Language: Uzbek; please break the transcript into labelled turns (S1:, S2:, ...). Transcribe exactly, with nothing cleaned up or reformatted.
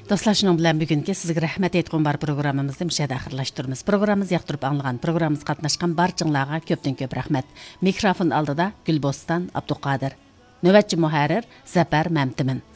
S1: Dostlar, şunun bilan bugungi sizga rahmat aytgan bar programmamizni müşahada axirlashtiramiz. Programmamizni yoqtirib anglagan, programmamizga qatnashgan barchanglarga ko'pdan ko'p rahmat. Mikrofon oldida Gulbostan Abduqodir. Navbatchi muharrir Zafar Mamtimin.